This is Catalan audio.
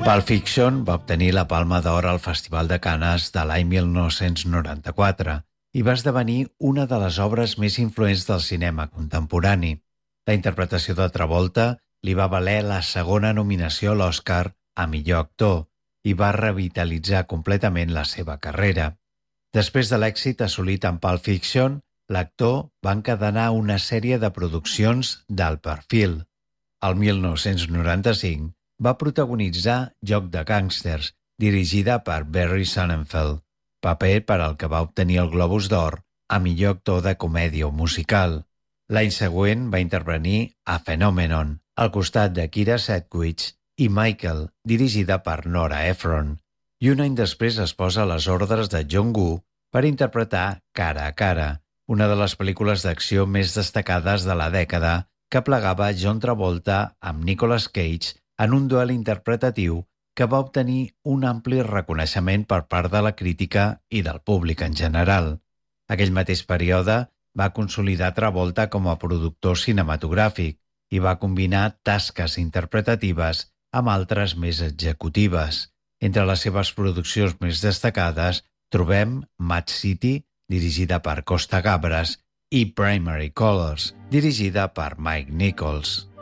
Pulp Fiction va obtenir la Palma d'Or al Festival de Canes de l'any 1994 i va esdevenir una de les obres més influents del cinema contemporani. La interpretació de Travolta li va valer la segona nominació a l'Oscar a millor actor i va revitalitzar completament la seva carrera. Després de l'èxit assolit en Pulp Fiction, l'actor va encadenar una sèrie de produccions d'alt perfil. El 1995 va protagonitzar Joc de gàngsters, dirigida per Barry Sonnenfeld, paper per al que va obtenir el Globus d'Or a millor actor de comèdia o musical. L'any següent va intervenir a Phenomenon, al costat de Kira Sedgwick i Michael, dirigida per Nora Ephron, i un any després es posa a les ordres de John Woo per interpretar Cara a cara, una de les pel·lícules d'acció més destacades de la dècada que plegava John Travolta amb Nicolas Cage en un duel interpretatiu que va obtenir un ampli reconeixement per part de la crítica i del públic en general. Aquell mateix període va consolidar Travolta com a productor cinematogràfic i va combinar tasques interpretatives amb altres més executives. Entre les seves produccions més destacades trobem Mad City, dirigida per Costa Gabras, i Primary Colors, dirigida per Mike Nichols.